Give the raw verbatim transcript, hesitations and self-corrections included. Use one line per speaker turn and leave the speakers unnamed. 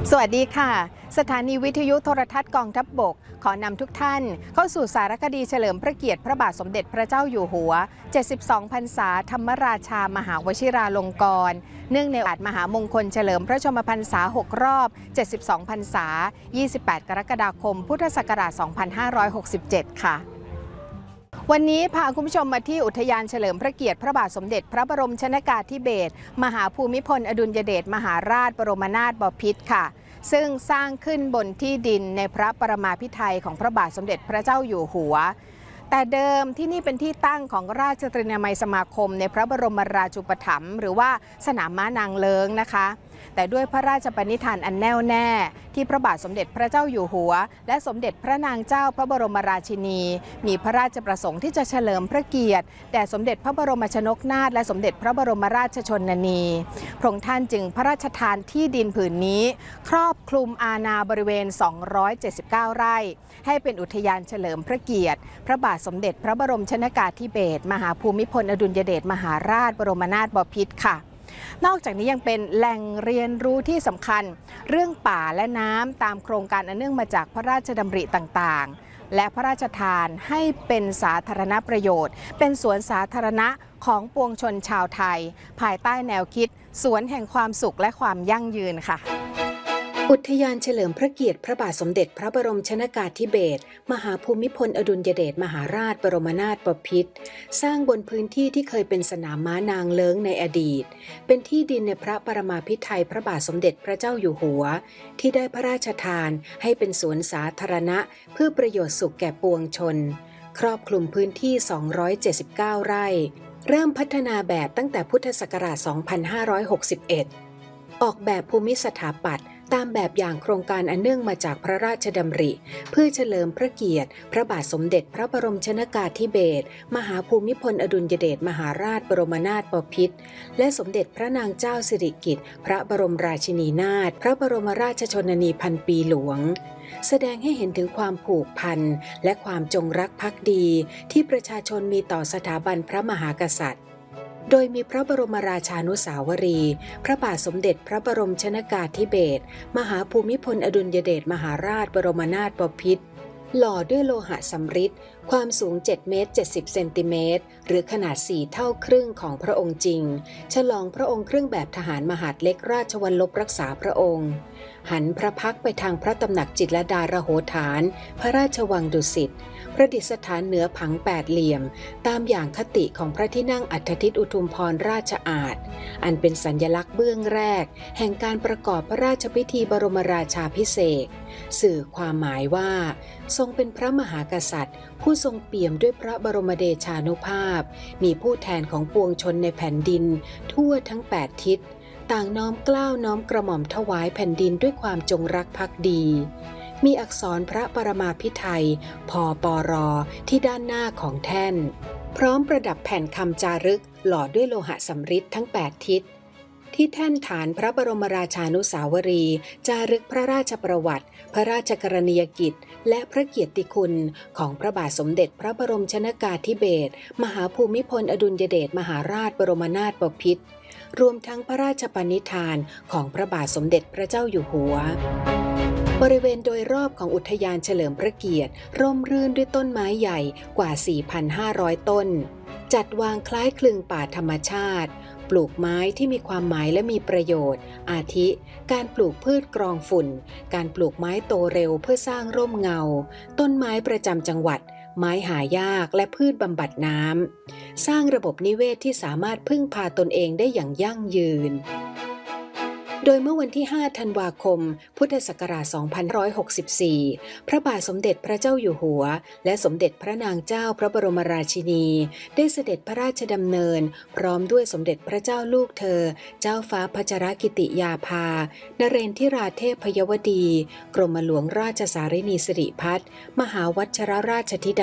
สวัสดีค่ะสถานีวิทยุโทรทัศน์กองทัพบกขอนำทุกท่านเข้าสู่สารคดีเฉลิมพระเกียรติพระบาทสมเด็จพระเจ้าอยู่หัวเจ็ดสิบสองพรรษาธรรมราชามหาวชิราลงกรณ์เนื่องในโอกาสมหามงคลเฉลิมพระชนมพรรษาหกรอบเจ็ดสิบสองพรรษายี่สิบแปดกรกฎาคมพุทธศักราชสองพันห้าร้อยหกสิบเจ็ดค่ะวันนี้พาคุณผู้ชมมาที่อุทยานเฉลิมพระเกียรติพระบาทสมเด็จพระบรมชนกาธิเบศรมหาภูมิพลอดุลยเดชมหาราชบรมนาถบพิตรค่ะซึ่งสร้างขึ้นบนที่ดินในพระปรมาภิไธยของพระบาทสมเด็จพระเจ้าอยู่หัวแต่เดิมที่นี่เป็นที่ตั้งของราชตรีนามัยสมาคมในพระบรมราชูปถัมภ์หรือว่าสนามม้านางเลิ้งนะคะแต่ด้วยพระราชปณิธานอันแน่วแน่ที่พระบาทสมเด็จพระเจ้าอยู่หัวและสมเด็จพระนางเจ้าพระบรมราชินีมีพระราชประสงค์ที่จะเฉลิมพระเกียรติแด่สมเด็จพระบรมชนกนาถและสมเด็จพระบรมราชชนนีพระองค์ท่านจึงพระราชทานที่ดินผืนนี้ครอบคลุมอาณาบริเวณสองร้อยเจ็ดสิบเก้าไร่ให้เป็นอุทยานเฉลิมพระเกียรติพระบาทสมเด็จพระบรมชนกาธิเบศรมหาภูมิพลอดุลยเดชมหาราชบรมนาถบพิตรค่ะนอกจากนี้ยังเป็นแหล่งเรียนรู้ที่สำคัญเรื่องป่าและน้ำตามโครงการอันเนื่องมาจากพระราชดำริต่างๆและพระราชทานให้เป็นสาธารณประโยชน์เป็นสวนสาธารณะของปวงชนชาวไทยภายใต้แนวคิดสวนแห่งความสุขและความยั่งยืนค่ะอุทยานเฉลิมพระเกียรติพระบาทสมเด็จพระบรมชนกาธิเบศรมหาภูมิพลอดุลยเดชมหาราชบรมนาถบพิตรสร้างบนพื้นที่ที่เคยเป็นสนามม้านางเลิ้งในอดีตเป็นที่ดินในพระปรมาภิไธยพระบาทสมเด็จพระเจ้าอยู่หัวที่ได้พระราชทานให้เป็นสวนสาธารณะเพื่อประโยชน์สุขแก่ปวงชนครอบคลุมพื้นที่สองร้อยเจ็ดสิบเก้าไร่เริ่มพัฒนาแบบตั้งแต่พุทธศักราชสองพันห้าร้อยหกสิบเอ็ดออกแบบภูมิสถาปัตย์ตามแบบอย่างโครงการอันเนื่องมาจากพระราชดำริเพื่อเฉลิมพระเกียรติพระบาทสมเด็จพระบรมชนกาธิเบศรมหาภูมิพลอดุลยเดชมหาราชบรมนาถบพิตรและสมเด็จพระนางเจ้าสิริกิติ์พระบรมราชินีนาถพระบรมราชชนนีพันปีหลวงแสดงให้เห็นถึงความผูกพันและความจงรักภักดีที่ประชาชนมีต่อสถาบันพระมหากษัตริย์โดยมีพระบรมราชานุสาวรีย์พระบาทสมเด็จพระบรมชนกาธิเบศรมหาภูมิพลอดุลยเดชมหาราชบรมนาถบพิตรหล่อด้วยโลหะสำริดความสูงเจ็ดเมตรเจ็ดสิบเซนติเมตรหรือขนาดสี่เท่าครึ่งของพระองค์จริงฉลองพระองค์เครื่องแบบทหารมหาดเล็กราชวัลลบรักษาพระองค์หันพระพักไปทางพระตำหนักจิตรลดาระโหฐานพระราชวังดุสิตประดิษฐานเหนือผังแปดเหลี่ยมตามอย่างคติของพระที่นั่งอัฏฐทิตอุทุมพรราชอาสน์อันเป็นสัญลักษณ์เบื้องแรกแห่งการประกอบพระราชพิธีบรมราชาภิเษกสื่อความหมายว่าทรงเป็นพระมหากษัตริย์ผู้ทรงเปี่ยมด้วยพระบรมเดชานุภาพมีผู้แทนของปวงชนในแผ่นดินทั่วทั้งแปดทิศต่างน้อมเกล้าน้อมกระหม่อมถวายแผ่นดินด้วยความจงรักภักดีมีอักษรพระปรมาภิไธยพปรที่ด้านหน้าของแท่นพร้อมประดับแผ่นคำจารึกหล่อด้วยโลหะสำริดทั้งแปดทิศที่แท่นฐานพระบรมราชานุสาวรีย์จารึกพระราชประวัติพระราชกรณียกิจและพระเกียรติคุณของพระบาทสมเด็จพระบรมชนกาธิเบศรมหาภูมิพลอดุลยเดชมหาราชบรมนาถบพิตรรวมทั้งพระราชปณิธานของพระบาทสมเด็จพระเจ้าอยู่หัวบริเวณโดยรอบของอุทยานเฉลิมพระเกียรติร่มรื่นด้วยต้นไม้ใหญ่กว่า สี่พันห้าร้อย ต้นจัดวางคล้ายคลึงป่าธรรมชาติปลูกไม้ที่มีความหมายและมีประโยชน์อาทิการปลูกพืชกรองฝุ่นการปลูกไม้โตเร็วเพื่อสร้างร่มเงาต้นไม้ประจำจังหวัดไม้หายากและพืชบำบัดน้ำสร้างระบบนิเวศที่สามารถพึ่งพาตนเองได้อย่างยั่งยืนโดยเมื่อวันที่ห้าธันวาคมพุทธศักราชสองพันห้าร้อยหกสิบสี่พระบาทสมเด็จพระเจ้าอยู่หัวและสมเด็จพระนางเจ้าพระบรมราชินีได้เสด็จพระราชดำเนินพร้อมด้วยสมเด็จพระเจ้าลูกเธอเจ้าฟ้าพัชรกิติยาภานเรนทิราเทพยวดีกรมหลวงราชสารินีสิริพัฒน์มหาวัชรราชธิดา